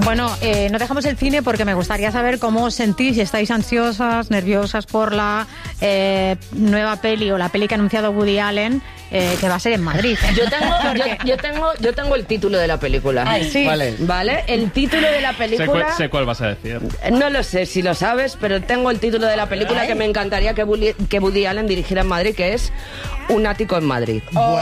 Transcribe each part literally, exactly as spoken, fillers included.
Bueno, eh, no dejamos el cine porque me gustaría saber cómo os sentís, si estáis ansiosas, nerviosas por la eh, nueva peli o la peli que ha anunciado Woody Allen, eh, que va a ser en Madrid. Yo tengo, yo, yo tengo, yo tengo el título de la película. Ay, sí. ¿Cuál es? ¿Vale? El título de la Sé película... cuál, sé cuál vas a decir. No lo sé si lo sabes, pero tengo el título de la película que me encantaría que Woody, que Woody Allen dirigiera en Madrid, que es Un ático en Madrid. Oh.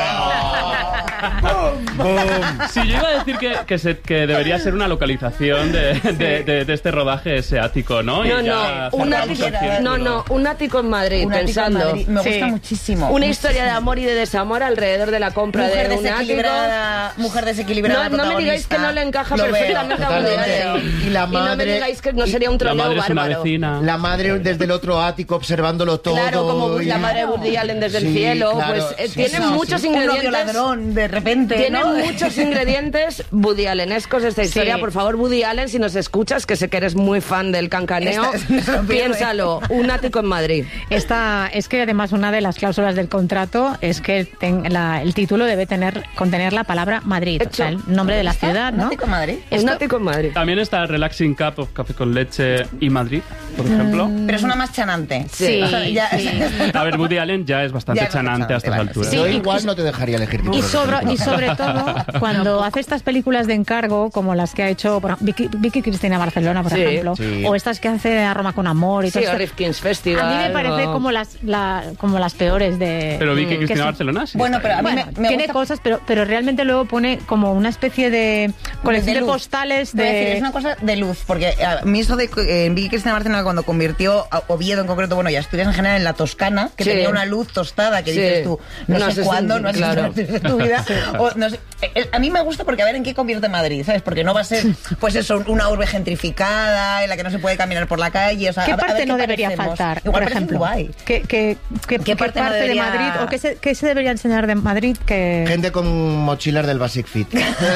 Sí, yo iba a decir que, que, se, que debería ser una localización de, de, de, de este rodaje, ese ático, ¿no? Y No, ya no, un cerramos ático, el círculo. no, no, un ático en Madrid, Un ático en pensando. Madrid. Me gusta Sí. muchísimo. Una historia de amor y de desamor alrededor de la compra Mujer de un ático. desequilibrada, mujer desequilibrada. No, no me digáis que no le encaja Lo veo. perfectamente a Woody Totalmente. Allen. Y la Y no me madre- digáis que no sería un La troleo madre es una bárbaro. vecina. La madre desde el otro ático observándolo todo. Claro, como y- la madre de Woody Allen desde Sí, el cielo, claro, pues eh, sí, tiene sí, muchos sí. Un novio ingredientes. ladrón, de repente, Tiene ¿no? muchos ingredientes Woody Allenescos esta historia. Sí. Por favor, Woody Allen, si nos escuchas, que sé que eres muy fan del cancaneo, Esta- no se lo pierde. piénsalo. Un ático en Madrid. Esta, es que además una de las cláusulas del contrato es que ten- la- el título debe tener contener la palabra Madrid, o sea, el nombre de la ciudad, ¿Un ¿no? ático en Madrid? Un Esto- ático en Madrid. También está Relaxing Cup of Café con Leche y Madrid, por ejemplo. Pero es una más chanante. Sí, O sea, ya- sí. A ver, Woody Allen ya es bastante Ya es bastante chanante a estas chanante, alturas. vale. Yo Sí, igual no te dejaría elegir. Y título de sobre, película. y sobre todo, cuando hace estas películas de encargo, como las que ha hecho por, Vicky, Vicky Cristina Barcelona, por Sí. ejemplo, Sí. o estas que hace a Roma con amor y Sí, todo o esto, Rifkin's Festival. a mí me parece o- como las la, como las peores de... Pero Vicky que Cristina sí. Barcelona sí. Bueno, está pero a bien. mí Bueno, me, me tiene gusta- cosas, pero, pero realmente luego pone como una especie de colección de, luz. postales Te voy a decir, de... es una cosa de luz, porque a mí eso de eh, en Vicky Cristina Barcelona, cuando convirtió a Oviedo en concreto, bueno, y Asturias en general en la Toscana, que Sí. tenía una luz tostada, que Sí. dices tú, no, No sé sé si- cuándo, no has claro. de tu vida. O no sé, eh, a mí me gusta porque a ver en qué convierte Madrid, ¿sabes? Porque no va a ser, pues eso, una urbe gentrificada, en la que no se puede caminar por la calle. O sea, ¿Qué a- a ver parte qué no debería parecemos. faltar, Igual por parece ejemplo? guay. ¿Qué, qué, qué, qué parte, parte no debería- de Madrid o qué se, qué se debería enseñar de Madrid que... Gente con mochilas del Basic Fit.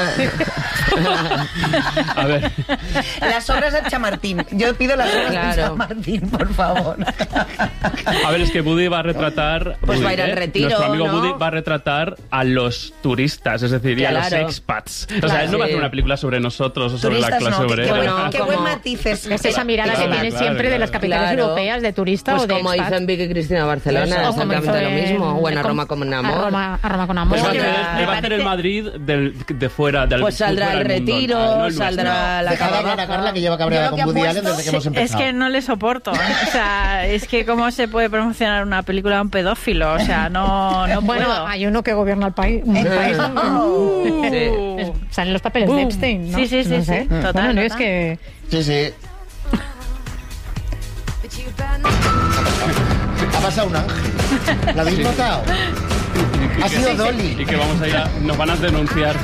A ver, Las obras de Chamartín. Yo pido las obras Claro. de Chamartín, por favor. a ver, es que Woody va a retratar... Pues Woody, va a ir al ¿eh? retiro, Nuestro amigo ¿no? Woody va a retratar a los turistas, es decir, y a los Claro. expats. O sea, Claro, él no va a sí. hacer una película sobre nosotros o sobre la Turistas clase no, qué- obrera. qué, buen, Bueno, qué como- buen matiz es. Es esa mirada Claro, que tiene claro, siempre de las claro. capitales Claro. europeas de turista Pues o de como expats. hizo en Vicky Cristina Barcelona, O como exactamente hizo lo en- mismo. O en A con- Roma con A amor. Roma, a Roma con amor. Pues va a Yo- hacer, me él va a hacer el parece- Madrid del, de fuera del Pues saldrá fuera el del mundo, retiro, no el nuestro. saldrá la Deja de hablar a calabaza. Carla, que lleva cabreada Yo con lo que Woody apuesto- Allen desde que hemos Es empezado. que no le soporto. ¿eh? O sea, es que cómo se puede promocionar una película de un pedófilo. O sea, no, no Bueno, puedo. hay uno que gobierna el país. Un país ¿no? Sí. Es- Salen los papeles de Boom. Epstein, ¿no? Sí, sí, sí, No sé. sí. Total, Bueno, no, es total. que... Sí, sí. Ha pasado un ángel. ¿Lo habéis notado? Ha sido Dolly. Y que vamos a ir a, nos van a denunciar.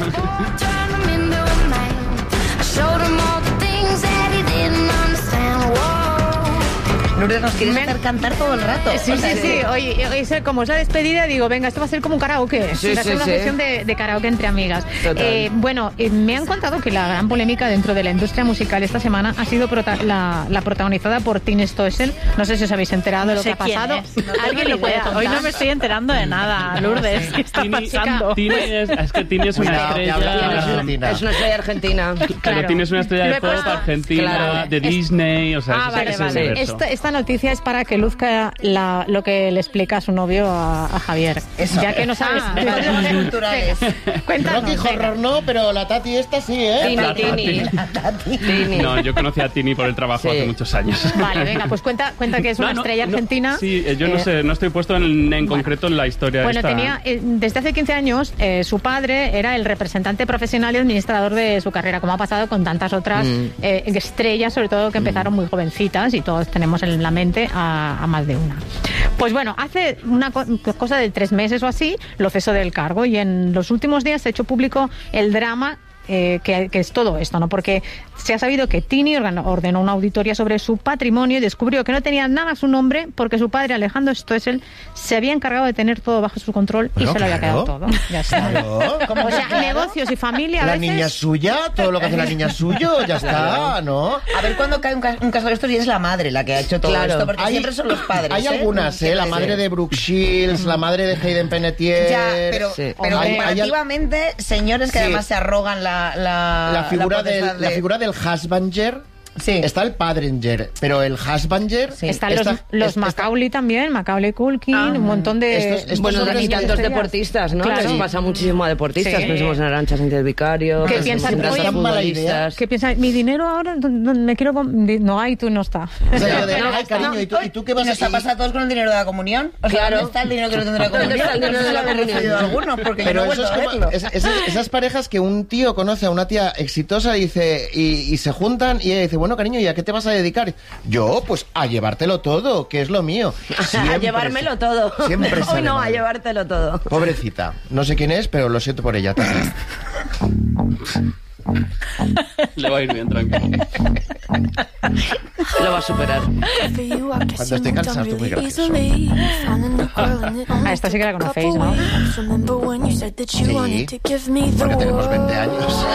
Lourdes, nos quieres Me- hacer cantar todo el rato. Sí, O sea, sí, sí. Oye, oye, se- como es la despedida, digo, venga, esto va a ser como un karaoke. Sí, va a ser sí, una sí. sesión de, de karaoke entre amigas. Total. Eh, bueno, eh, me han contado que la gran polémica dentro de la industria musical esta semana ha sido prota- la, la protagonizada por Tini Stoessel. No sé si os habéis enterado de No lo que sé ha quién pasado. es. No tengo ¿Alguien ni lo puede idea. contar? Hoy no me estoy enterando de nada, Lourdes. ¿Qué está Tini- pasando? Tini es, es que Tini es una Cuidado, que habla estrella. de Es una- Argentina. Es una estrella argentina. Pero Claro. Tini es una estrella Lo de he pop puesto- argentina, Claro. de Es- Disney, o sea, Ah, ese- vale, ese vale. universo. Esta, esta noticia es para que luzca la, lo que le explica a su novio a, a Javier. Eso. Ya que no sabes. Ah, cosas culturales. Cuéntanos. Rocky venga. Horror no, pero la Tati esta sí, ¿eh? Tini, Claro, Tini. Tini. No, yo conocí a Tini por el trabajo Sí. hace muchos años. Vale, venga, pues cuenta, cuenta que es una No, no, estrella no, argentina. sí, eh, yo no Eh, sé, no estoy puesto en, en concreto en la historia Bueno, esta. tenía eh, desde hace quince años eh, su padre era el representante profesional y administrador de su carrera, como ha pasado con tantas otras Mm. eh, estrellas, sobre todo que empezaron muy jovencitas y todos tenemos en la mente a, a más de una. Pues bueno, hace una co- cosa de tres meses o así lo cesó del cargo y en los últimos días se ha hecho público el drama eh, que, que es todo esto, ¿no? Porque se ha sabido que Tini organó- ordenó una auditoría sobre su patrimonio y descubrió que no tenía nada a su nombre porque su padre, Alejandro Stoessel, se había encargado de tener todo bajo su control y Bueno, se lo había claro. quedado todo. Ya está. Claro. O sea, negocios y familia a La veces... niña es suya, todo lo que hace la niña es suyo, ya está, ¿no? A ver cuándo cae un, ca- un caso de estos y es la madre la que ha hecho todo Claro. esto, porque Hay- siempre son los padres. Hay ¿eh? algunas, ¿eh? Quiero La decir. madre de Brooke Shields, la madre de Hayden Panettiere. Ya, pero, Sí. pero Hay- hay al- comparativamente, señores que Sí. además se arrogan la, la, la, La figura, la del, potestad de- la figura del husbanger. Sí. Está el padringer, pero el husbanger... Sí. Están está- los, los está- Macaulay también, Macaulay Culkin, Ah. un montón de... Estos- estos Bueno, hombres y de tantos estrellas. deportistas, ¿no? Claro. Les pasa muchísimo a deportistas. Sí. Pensemos en Arantxa Sánchez Vicario. ¿Qué pensemos piensan? en Oye, tantos mala idea. futbolistas. ¿Qué piensas? Mi dinero ahora, ¿dónde- dónde me quiero... com- di- No hay, tú no está. O sea, yo de, No, ay, cariño, ¿y tú, ¿y tú qué ¿Y vas a nos ha hacer? pasado a todos con el dinero de la comunión? O sea, Claro. ¿dónde está el dinero que no tendrá ¿Dónde comunión? está el dinero de la No sé si lo habré comunión? recibido alguno, porque yo Pero no he eso es vuelto a como verlo. esa- esa- esas parejas que un tío conoce a una tía exitosa y dice y, y se juntan y ella dice, bueno, cariño, ¿y a qué te vas a dedicar? Yo, pues a llevártelo todo, que es lo mío. A Siempre llevármelo se- todo. Siempre Hoy sale no, a mal. llevártelo todo. Pobrecita. No sé quién es, pero lo siento por ella. Tata. Le va a ir bien, tranquilo. Lo va a superar. Cuando esté cansado, estoy muy gracioso. A esta sí que la conocéis, ¿no? Sí, porque tenemos veinte años.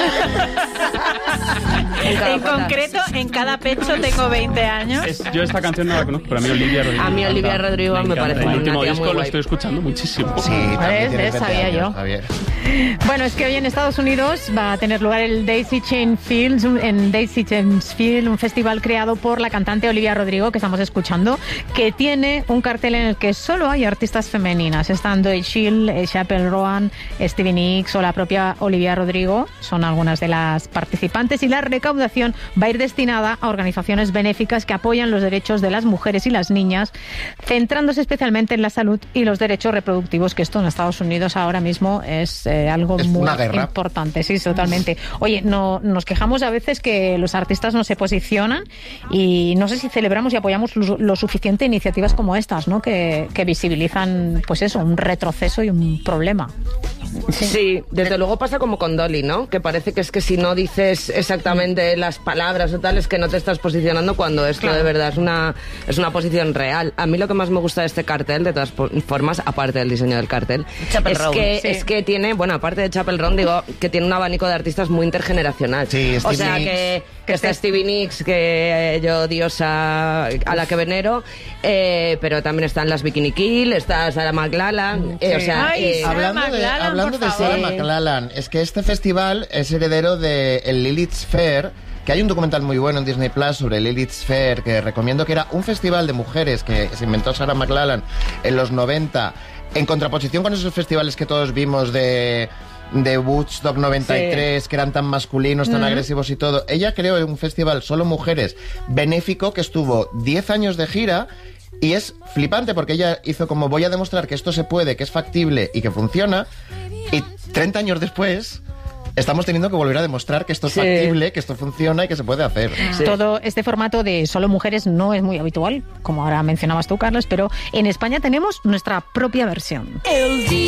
En cada En pata. concreto, en cada pecho tengo veinte años. Es- yo esta canción no la conozco, pero a mí Olivia Rodrigo. A mí me Olivia encanta. Rodrigo me encanta. parece El una último tía disco muy lo guay. estoy escuchando muchísimo. Sí, también ¿Ves? tienes ¿Ves? veinte Sabía años, yo. Javier. Bueno, es que hoy en Estados Unidos va a tener lugar el Daisy Chain Fields, un- en Daisy Chains Field, un festival creado por la cantante Olivia Rodrigo, que estamos escuchando, que tiene un cartel en el que solo hay artistas femeninas. Están Doyle Shield, eh, Chappell Roan, Stevie Nicks o la propia Olivia Rodrigo. Son algunas de las participantes y la recaudación va a ir destinada a organizaciones benéficas que apoyan los derechos de las mujeres y las niñas, centrándose especialmente en la salud y los derechos reproductivos, que esto en Estados Unidos ahora mismo es eh, algo Es muy una guerra. importante. Sí, totalmente. Oye, no, nos quejamos a veces que los artistas no se posicionan y no sé si celebramos y apoyamos lo, lo suficiente iniciativas como estas, ¿no? Que, que visibilizan, pues eso, un retroceso y un problema. Sí, desde luego pasa como con Dolly, ¿no? Que parece que es que si no dices exactamente las palabras o tal, es que no te estás posicionando cuando esto Claro. de verdad es una, es una posición real. A mí lo que más me gusta de este cartel, de todas po- formas, aparte del diseño del cartel, Chapel es Roan, que, sí. es que tiene, bueno, aparte de Chapel Roan, digo, que tiene un abanico de artistas muy intergeneracional. Sí, o Stevie sea, Nicks. que, que está Stevie Nicks, que eh, yo diosa a la que venero, eh, pero también están las Bikini Kill, está Sarah McLachlan, eh, o sea... Ay, eh, Sarah Hablando de, McLachlan, hablando por de Sarah favor. McLachlan, es que este festival es heredero del el Lilith's Fair, que hay un documental muy bueno en Disney Plus sobre Lilith's Fair, que recomiendo, que era un festival de mujeres que se inventó Sarah McLachlan en los noventa, en contraposición con esos festivales que todos vimos de... de Woodstock noventa y tres, que eran tan masculinos, tan agresivos y todo. Ella creó un festival solo mujeres benéfico que estuvo diez años de gira y es flipante porque ella hizo como voy a demostrar que esto se puede, que es factible y que funciona, y treinta años después estamos teniendo que volver a demostrar que esto es Sí. factible, que esto funciona y que se puede hacer. Sí. Todo este formato de solo mujeres no es muy habitual, como ahora mencionabas tú, Carlos, pero en España tenemos nuestra propia versión. El día